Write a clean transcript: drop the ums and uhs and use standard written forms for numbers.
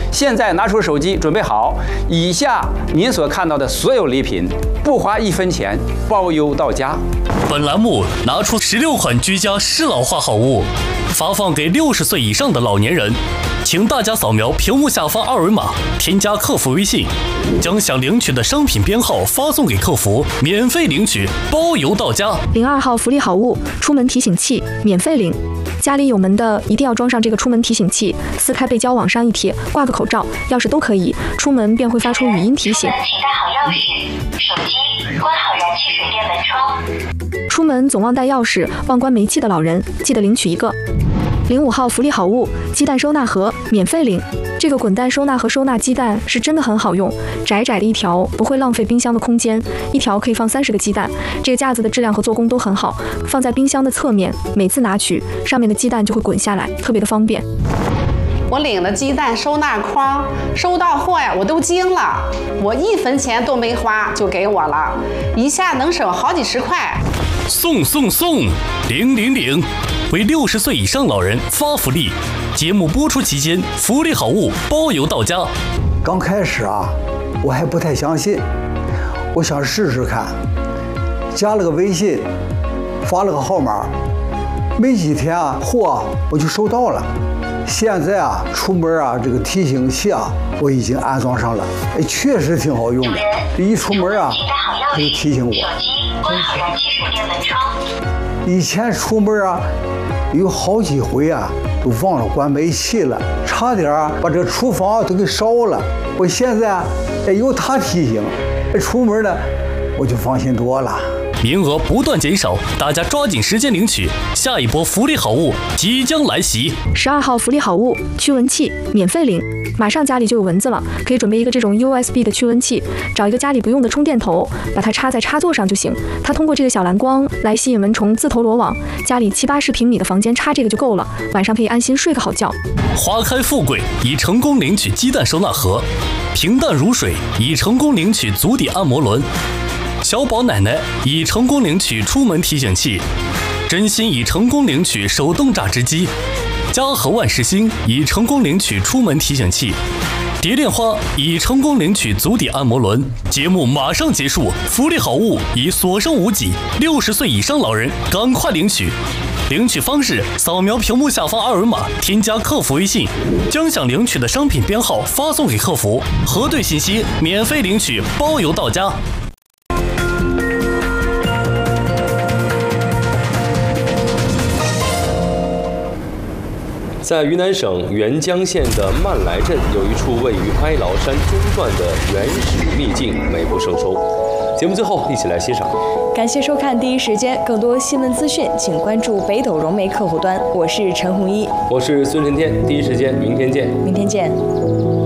现在拿出手机，准备好，以下您所看到的所有礼品，不花1分钱，包邮到家。 本栏目拿出16款居家适老化好物，发放给60岁以上的老年人。请大家扫描屏幕下方2维码，添加客服微信，将想领取的商品编号发送给客服，免费领取，包邮到家。 02号福利好物，出门提醒器，免费领。家里有门的一定要装上这个出门提醒器，撕开背胶往上一贴，挂个口罩、钥匙都可以，出门便会发出语音提醒。 请带好钥匙、手机，关好燃气水电门窗。 出门总忘带钥匙、忘关煤气的老人，记得领取一个。05号福利好物，鸡蛋收纳盒，免费领。这个滚蛋收纳盒收纳鸡蛋是真的很好用，窄窄的一条不会浪费冰箱的空间，一条可以放30个鸡蛋。这个架子的质量和做工都很好，放在冰箱的侧面，每次拿取上面的鸡蛋就会滚下来，特别的方便。 我领的鸡蛋收纳筐收到货呀，我都惊了，我1分钱都没花就给我了，一下能省好几十块。 送！领！为60岁以上老人发福利，节目播出期间，福利好物包邮到家。 刚开始啊，我还不太相信，我想试试看，加了个微信，发了个号码，没几天啊，货我就收到了。现在啊，出门啊，这个提醒器啊，我已经安装上了，确实挺好用的。一出门啊，它就提醒我。 手机关好燃气水电门窗。 以前出门啊，有好几回啊，都忘了关煤气了，差点把这厨房都给烧了。我现在有它提醒，出门呢我就放心多了。 名额不断减少，大家抓紧时间领取，下一波福利好物即将来袭。 12号福利好物，驱蚊器，免费领。马上家里就有蚊子了，可以准备一个这种 USB 的驱蚊器，找一个家里不用的充电头，把它插在插座上就行。它通过这个小蓝光来吸引蚊虫自投罗网，家里70-80平米的房间插这个就够了，晚上可以安心睡个好觉。 花开富贵已成功领取鸡蛋收纳盒，平淡如水已成功领取足底按摩轮，小宝奶奶已成功领取出门提醒器，真心已成功领取手动榨汁机，家和万事兴已成功领取出门提醒器，蝶恋花已成功领取足底按摩轮。节目马上结束，福利好物已所剩无几，60岁以上老人赶快领取。领取方式：扫描屏幕下方2维码，添加客服微信，将想领取的商品编号发送给客服，核对信息，免费领取，包邮到家。 在云南省沅江县的漫来镇，有一处位于哀牢山中段的原始秘境，美不胜收。节目最后，一起来欣赏。 感谢收看第一时间，更多新闻资讯，请关注北斗融媒客户端。我是陈红一， 我是孙晨天，第一时间，明天见。 明天见。